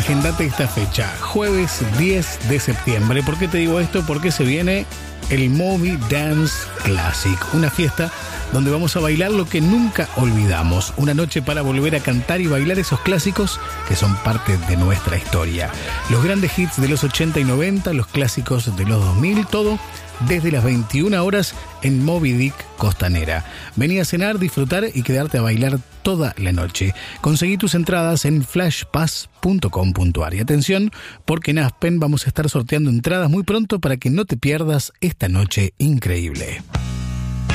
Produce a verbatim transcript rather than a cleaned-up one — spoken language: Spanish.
Agendate esta fecha, jueves diez de septiembre. ¿Por qué te digo esto? Porque se viene el Moby Dance Classic, una fiesta donde vamos a bailar lo que nunca olvidamos. Una noche para volver a cantar y bailar esos clásicos que son parte de nuestra historia. Los grandes hits de los ochenta y noventa, los clásicos de los dos mil, todo desde las veintiuna horas en Moby Dick Costanera. Vení a cenar, disfrutar y quedarte a bailar toda la noche. Conseguí tus entradas en flashpass punto com punto ar. Y atención, porque en Aspen vamos a estar sorteando entradas muy pronto para que no te pierdas esta noche increíble.